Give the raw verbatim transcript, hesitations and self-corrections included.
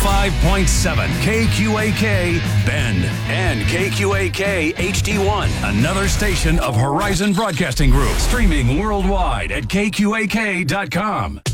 five point seven K Q A K Bend and K Q A K H D one, another station of Horizon Broadcasting Group, streaming worldwide at K Q A K dot com.